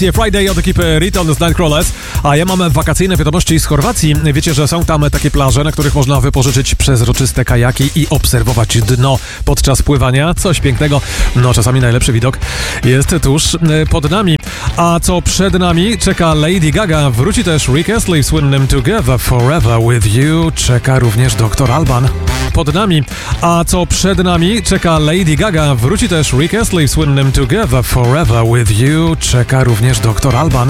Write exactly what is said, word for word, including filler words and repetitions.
Friday od ekipy Return z Nightcrawlers, a ja mam wakacyjne wiadomości z Chorwacji. Wiecie, że są tam takie plaże, na których można wypożyczyć przezroczyste kajaki i obserwować dno podczas pływania. Coś pięknego, no czasami najlepszy widok jest tuż pod nami. A co przed nami? Czeka Lady Gaga, wróci też Rick Astley w słynnym Together Forever With You, czeka również doktor Alban. Pod nami. A co przed nami? Czeka Lady Gaga, wróci też Rick Astley w słynnym Together Forever With You, czeka również doktor Alban.